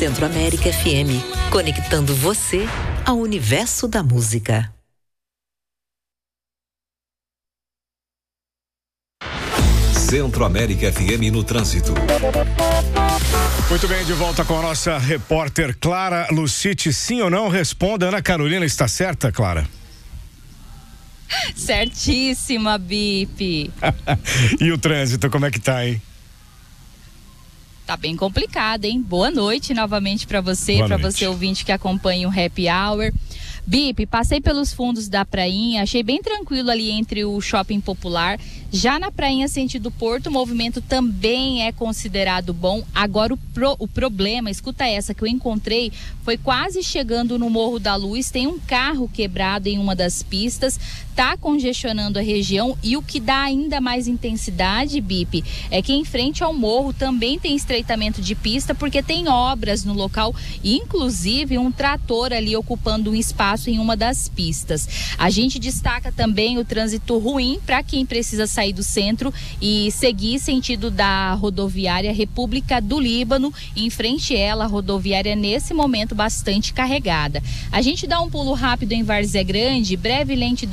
Centro América FM, conectando você ao universo da música. Centro América FM no trânsito. Muito bem, de volta com a nossa repórter Clara Lucite. Sim ou não? Responda. Ana Carolina está certa, Clara? Certíssima, Bip. E o trânsito, como é que tá, hein? Tá bem complicado, hein? Boa noite novamente para você, para você ouvinte que acompanha o Happy Hour. Bip, passei pelos fundos da prainha, achei bem tranquilo ali entre o Shopping Popular. Já na prainha sentido Porto, o movimento também é considerado bom. Agora o problema, escuta essa que eu encontrei, foi quase chegando no Morro da Luz, tem um carro quebrado em uma das pistas, tá congestionando a região, e o que dá ainda mais intensidade, Bip, é que em frente ao morro também tem estreitamento de pista, porque tem obras no local, inclusive um trator ali ocupando um espaço em uma das pistas. A gente destaca também o trânsito ruim para quem precisa sair do centro e seguir sentido da rodoviária República do Líbano. Em frente a ela, a rodoviária nesse momento bastante carregada. A gente dá um pulo rápido em Várzea Grande, breve lentidão